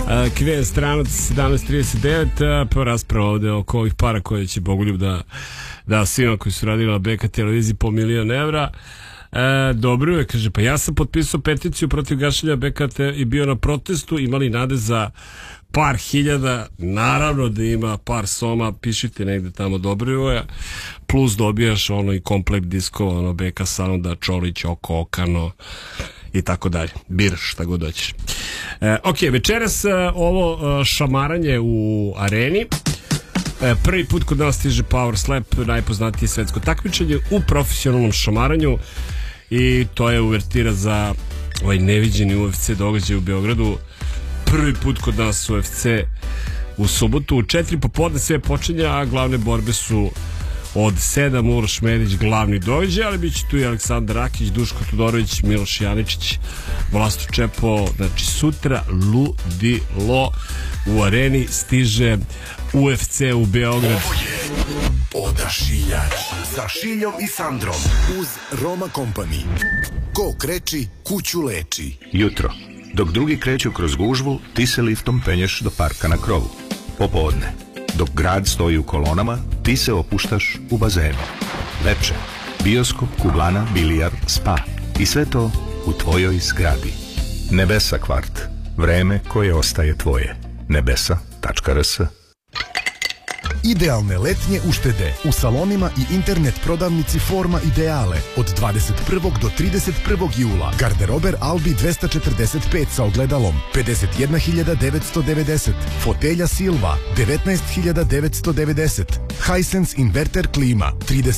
Kven stranac 17.39, prva rasprava ovde oko ovih para koje će Bogoljub da svima koji su radili na BK televiziji po €1.000.000. Dobro je, kaže, pa ja sam potpisao peticiju protiv gašenja BKT i bio na protestu, imali nade za par hiljada, naravno da ima par soma, pišite negde tamo dobro je, plus dobijaš ono i komplet diskova, ono BK Sounda, Čolić, Oko, Okano i tako dalje, biraš šta god hoćeš. Ok, večeras ovo šamaranje u areni. Prvi put kod nas stiže Power Slap, najpoznatije svetsko takmičenje u profesionalnom šamaranju, i to je uvertira za ovaj neviđeni UFC događaj u Beogradu. Prvi put kod nas UFC u subotu u 4 popodne sve počinje, a glavne borbe su od 7. Uroš Medić, glavni događaj, ali bit će tu i Aleksandar Rakić, Duško Todorović, Miloš Janičić, Vlasto Čepo. Znači sutra ludilo u areni, stiže UFC u Beograd. Ovo je Odašiljač sa Šiljom i Sandrom uz Roma Company. Ko kreči, kuću leči. Jutro, dok drugi kreću kroz gužvu, ti se liftom penješ do parka na krovu. Popodne, dok grad stoji u kolonama, ti se opuštaš u bazenu. Veče, bioskop, kuglana, bilijar, spa. I sve to u tvojoj zgradi. Nebesa kvart. Vreme koje ostaje tvoje. Nebesa.rs. Idealne letnje uštede u salonima i internet prodavnici Forma Ideale od 21. do 31. jula. Garderober Albi 245 sa ogledalom 51.990. Fotelja Silva 19.990. Hisense inverter klima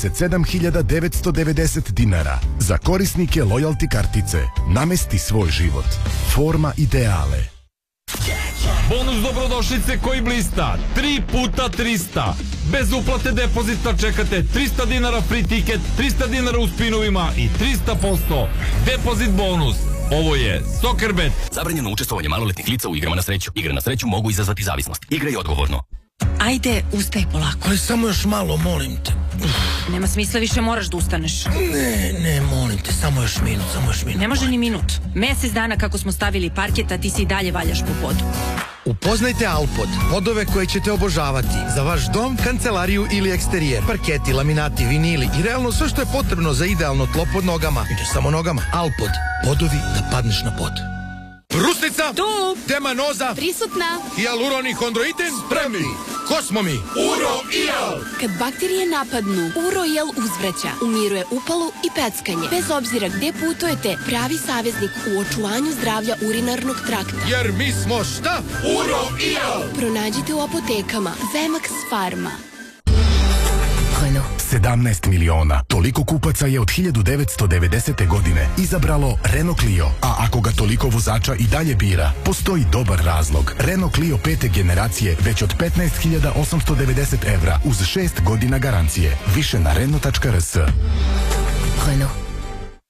37.990 dinara. Za korisnike loyalty kartice. Namesti svoj život. Forma Ideale. Bonus dobrodošlice koji blista 3 puta 300. Bez uplate depozita čekate 300 dinara free ticket, 300 dinara u spinovima i 300% depozit bonus. Ovo je Soccerbet. Zabranjeno učestvovanje maloletnih lica u igrama na sreću. Igre na sreću mogu izazvati zavisnost. Igraj odgovorno. Ajde, ustaj polako. Ali samo još malo, molim te. Nema smisla, više moraš da ustaneš. Ne, molim te, samo još minut. Ne može ni minut. Mesec dana kako smo stavili parket, a ti si i dalje valjaš po podu. Upoznajte Alpod, podove koje ćete obožavati. Za vaš dom, kancelariju ili eksterijer. Parketi, laminati, vinili i realno sve što je potrebno za idealno tlo pod nogama. I ne samo nogama. Alpod, podovi da padneš na pod. Brusnica! Tu! Demanoza! Prisutna! Hijaluronichondroiten? Spremni! Ko smo mi? Uro-Ijal! Kad bakterije napadnu, Uro-Ijal uzvraća, umiruje upalu i peckanje. Bez obzira gde putujete, pravi saveznik u očuvanju zdravlja urinarnog trakta. Jer mi smo šta? Uro-Ijal! Pronađite u apotekama Zemax Pharma. 17 miliona. Toliko kupaca je od 1990. godine izabralo Renault Clio. A ako ga toliko vozača i dalje bira, postoji dobar razlog. Renault Clio 5. generacije već od 15.890 evra uz 6 godina garancije. Više na Renault.rs. Renault.